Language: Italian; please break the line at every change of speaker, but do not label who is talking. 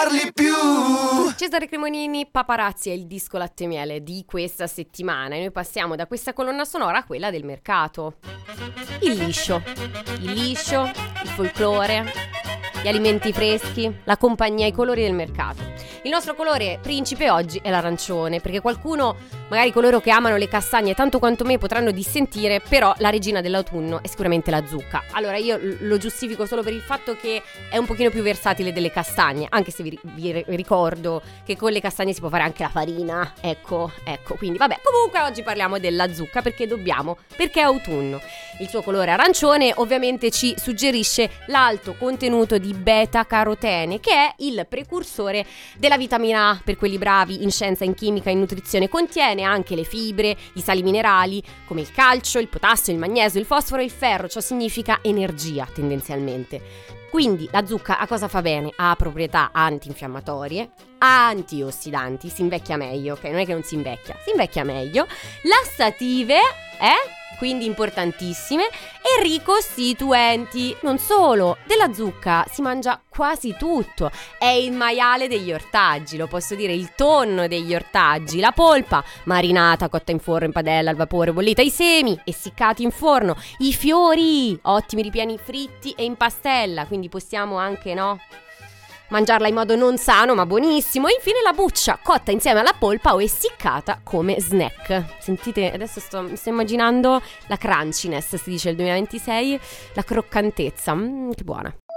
Cesare Cremonini, Paparazzi è il disco latte e miele di questa settimana e noi passiamo da questa colonna sonora a quella del mercato. Il liscio, il folklore, gli alimenti freschi, la compagnia, i colori del mercato. Il nostro colore principe oggi è l'arancione, perché qualcuno, magari coloro che amano le castagne tanto quanto me, potranno dissentire, però la regina dell'autunno è sicuramente la zucca. Allora io lo giustifico solo per il fatto che è un pochino più versatile delle castagne, anche se vi ricordo che con le castagne si può fare anche la farina, ecco, quindi vabbè, comunque oggi parliamo della zucca perché è autunno. Il suo colore arancione ovviamente ci suggerisce l'alto contenuto di beta-carotene, che è il precursore della vitamina A per quelli bravi in scienza, in chimica, in nutrizione. Contiene anche le fibre, i sali minerali come il calcio, il potassio, il magnesio, il fosforo e il ferro. Ciò significa energia tendenzialmente. Quindi la zucca a cosa fa bene? Ha proprietà antinfiammatorie, antiossidanti, si invecchia meglio, ok? Non è che non si invecchia meglio. Lassative, quindi importantissime, e ricostituenti. Non solo, della zucca si mangia quasi tutto, è il maiale degli ortaggi, lo posso dire, il tonno degli ortaggi, la polpa marinata, cotta in forno, in padella, al vapore, bollita, i semi essiccati in forno, i fiori, ottimi ripiani fritti e in pastella, quindi possiamo anche, mangiarla in modo non sano ma buonissimo. E infine la buccia, cotta insieme alla polpa o essiccata come snack. Sentite, adesso mi sto immaginando la crunchiness, si dice il 2026, la croccantezza, che buona.